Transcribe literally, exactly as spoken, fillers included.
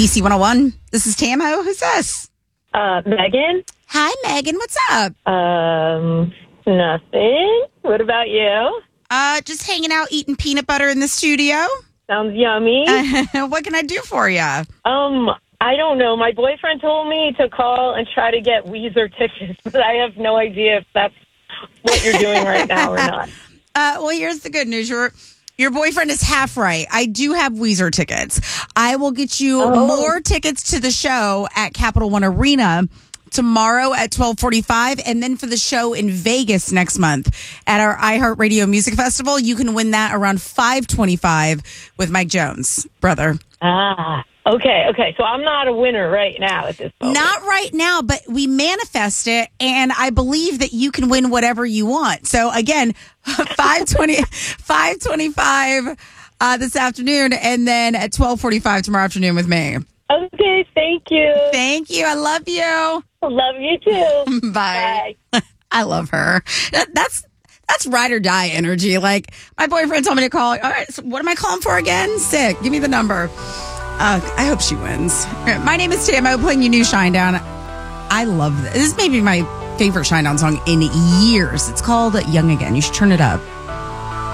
D C one oh one. This is Tamo. Who's this? Uh, Megan? Hi, Megan. What's up? Um, nothing. What about you? Uh, just hanging out, eating peanut butter in the studio. Sounds yummy. Uh, what can I do for you? Um, I don't know. My boyfriend told me to call and try to get Weezer tickets, but I have no idea if that's what you're doing right now or not. Uh, well, here's the good news. Your your boyfriend is half right. I do have Weezer tickets. I will get you Oh. more tickets to the show at Capital One Arena tomorrow at twelve forty-five, and then for the show in Vegas next month at our iHeartRadio Music Festival. You can win that around five twenty-five with Mike Jones, brother. Ah, okay, okay. So I'm not a winner right now at this moment. Not right now, but we manifest it, and I believe that you can win whatever you want. So again, five twenty, five twenty-five uh, this afternoon, and then at twelve forty-five tomorrow afternoon with me. Okay, thank you. Thank you. I love you. Love you too. Bye. Bye. I love her. That- That's that's ride or die energy. Like, my boyfriend told me to call. All right, so what am I calling for again? Sick. Give me the number. Uh, I hope she wins. My name is Tamo, playing you new Shinedown. I love this. This is maybe my favorite Shinedown song in years. It's called Young Again. You should turn it up.